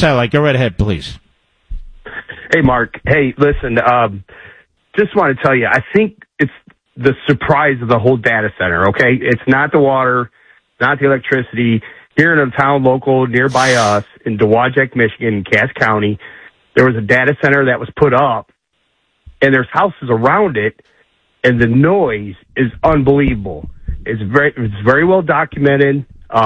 satellite. Go right ahead, please. Hey, Mark. Hey, listen, just want to tell you, I think it's the surprise of the whole data center, okay? It's not the water, not the electricity. Here in a town local nearby us in Dowagiac, Michigan, Cass County, there was a data center that was put up, and there's houses around it, and the noise is unbelievable. It's very well documented.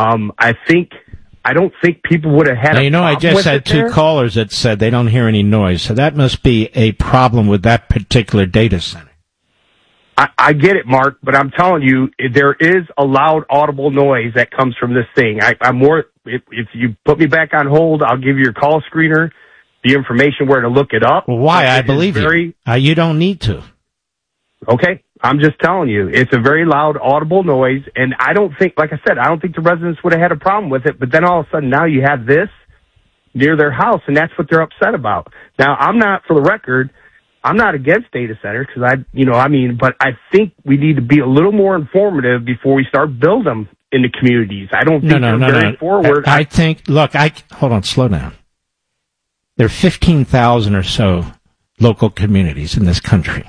I don't think people would have had now, a problem I just had two there. callers that said they don't hear any noise, so that must be a problem with that particular data center. I get it, Mark, but I'm telling you, there is a loud, audible noise that comes from this thing. I'm more. If you put me back on hold, I'll give you your call screener, the information where to look it up. Well, why? I believe you. You don't need to. Okay. I'm just telling you, it's a very loud, audible noise, and I don't think, like I said, I don't think the residents would have had a problem with it, but then all of a sudden now you have this near their house, and that's what they're upset about. Now, I'm not, for the record, I'm not against data centers, because but I think we need to be a little more informative before we start building them in the communities. I don't think they're very forward. I think, hold on, slow down. There are 15,000 or so local communities in this country.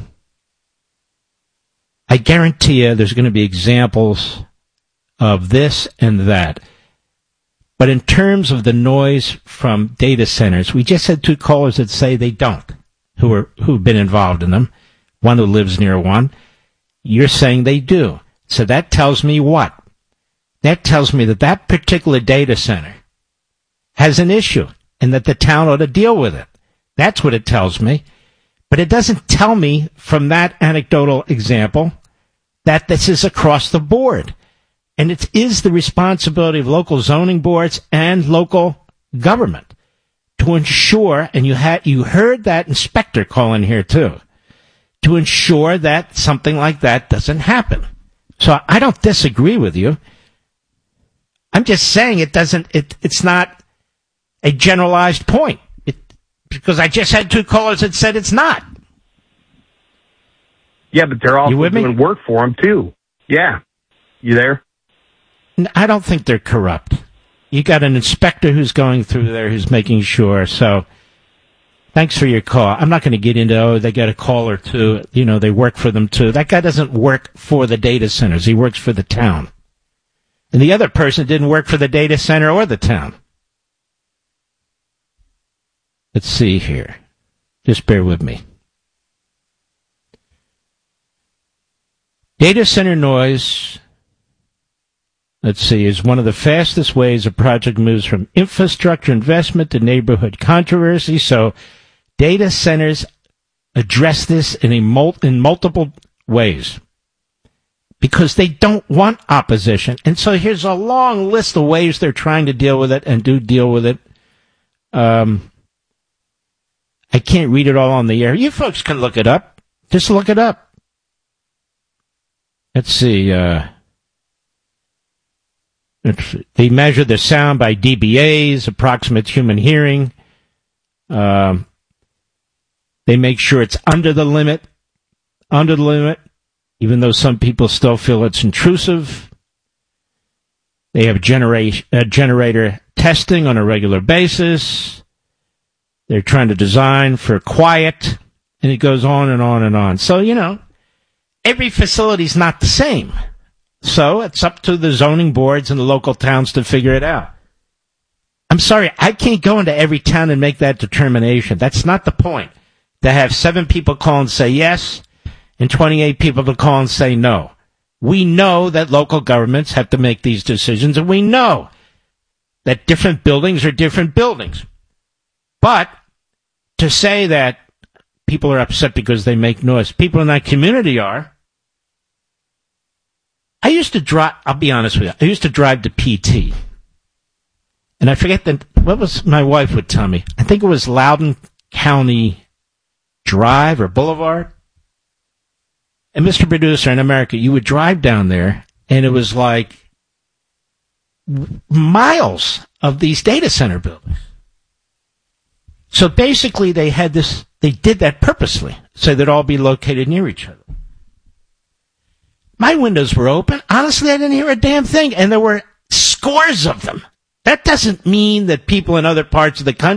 I guarantee you there's going to be examples of this and that. But in terms of the noise from data centers, we just had two callers that say they don't, who've been involved in them, one who lives near one. You're saying they do. So that tells me what? That tells me that that particular data center has an issue and that the town ought to deal with it. That's what it tells me. But it doesn't tell me from that anecdotal example that this is across the board. And it is the responsibility of local zoning boards and local government to ensure, and you heard that inspector call in here too, to ensure that something like that doesn't happen. So I don't disagree with you. I'm just saying it's not a generalized point. Because I just had two callers that said it's not. Yeah, but they're also doing work for them, too. Yeah. You there? I don't think they're corrupt. You got an inspector who's going through there who's making sure. So thanks for your call. I'm not going to get into, they got a call or two. They work for them, too. That guy doesn't work for the data centers. He works for the town. And the other person didn't work for the data center or the town. Let's see here. Just bear with me. Data center noise, let's see, is one of the fastest ways a project moves from infrastructure investment to neighborhood controversy. So data centers address this in multiple ways because they don't want opposition. And so here's a long list of ways they're trying to deal with it and do deal with it. I can't read it all on the air. You folks can look it up. Just look it up. Let's see. They measure the sound by dBAs, approximate human hearing. They make sure it's under the limit, even though some people still feel it's intrusive. They have generator testing on a regular basis. They're trying to design for quiet, and it goes on and on and on. So, every facility's not the same. So it's up to the zoning boards and the local towns to figure it out. I'm sorry, I can't go into every town and make that determination. That's not the point. To have 7 people call and say yes, and 28 people to call and say no. We know that local governments have to make these decisions, and we know that different buildings are different buildings. But to say that people are upset because they make noise, people in that community are. I used to drive, I'll be honest with you, I used to drive to PT. And I forget what was my wife would tell me. I think it was Loudoun County Drive or Boulevard. And Mr. Producer, in America, you would drive down there, and it was like miles of these data center buildings. So basically they did that purposely, so they'd all be located near each other. My windows were open. Honestly, I didn't hear a damn thing, and there were scores of them. That doesn't mean that people in other parts of the country